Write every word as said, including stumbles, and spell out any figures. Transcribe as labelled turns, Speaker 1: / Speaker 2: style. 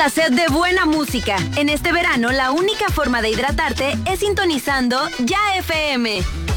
Speaker 1: la sed de buena música. En este verano, la única forma de hidratarte es sintonizando Ya F M.